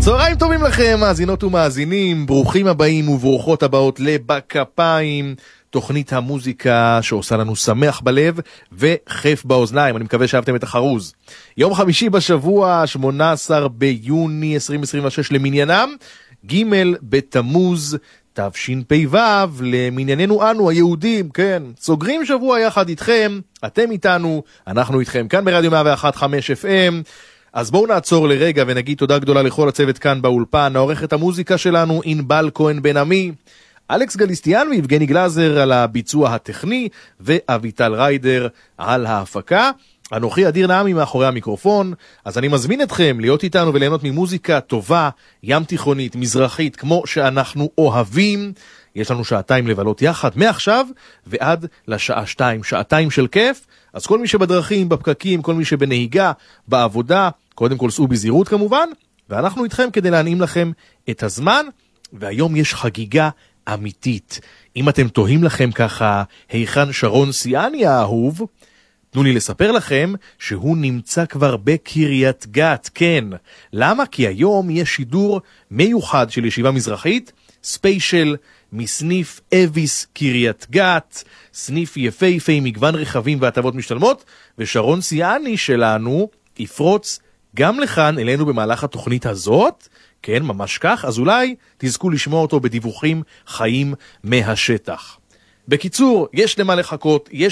צהריים טובים לכם, מאזינות ומאזינים, ברוכים הבאים וברוכות הבאות לבכפיים, תוכנית המוזיקה שעושה לנו שמח בלב וכיף באוזניים. אני מקווה שאהבתם את החרוז. יום חמישי בשבוע, 18 ביוני 2026 למניינם, ג' בתמוז תשפ"ו, למנייננו אנו היהודים, כן, סוגרים שבוע יחד איתכם, אתם איתנו, אנחנו איתכם, כאן ברדיו 101.5 FM. אז בואו נעצור לרגע ונגיד תודה גדולה לכל הצוות כאן באולפן, העורכת המוזיקה שלנו ענבל כהן בן עמי, אלכס גליסטיאן ויבגני גלזר על הביצוע הטכני, ואביטל ריידר על ההפקה. אנוכי אדיר נעמי מאחורי המיקרופון. אז אני מזמין אתכם להיות איתנו וליהנות ממוזיקה טובה, ים תיכונית, מזרחית, כמו שאנחנו אוהבים. יש לנו שעתיים לבלות יחד, מעכשיו ועד לשעה 2, שעתיים של כיף. אז כל מי שבדרכים, בפקקים, כל מי שבנהיגה, בעבודה, קודם כל סעו בזהירות כמובן, ואנחנו איתכם כדי להנעים לכם את הזמן. והיום יש חגיגה אמיתית. אם אתם תוהים לכם ככה, היכן שרון סיאני האהוב, תנו לי לספר לכם שהוא נמצא כבר בקריית גת, כן. למה? כי היום יש שידור מיוחד של ישיבה מזרחית, ספיישל מסניף אביס קריית גת, סניף יפהפה עם מגוון רכבים והטבות משתלמות, ושרון סיאני שלנו יפרוץ גם לכאן אלינו במהלך התוכנית הזאת, כן, ממש כך, אז אולי תזכו לשמוע אותו בדיווחים חיים מהשטח. בקיצור, יש למה לחכות, יש